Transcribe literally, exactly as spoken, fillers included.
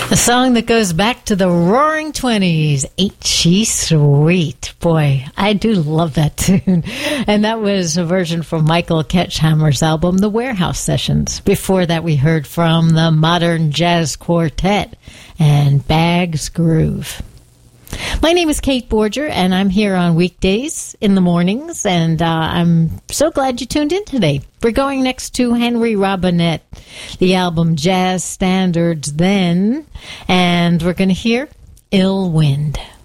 A song that goes back to the roaring twenties, Ain't She Sweet? Boy, I do love that tune. And that was a version from Michael Ketchhammer's album, The Warehouse Sessions. Before that, we heard from the Modern Jazz Quartet and Bag's Groove. My name is Kate Borger, and I'm here on weekdays in the mornings, and uh, I'm so glad you tuned in today. We're going next to Henry Robinette, the album Jazz Standards Then, and we're going to hear Ill Wind.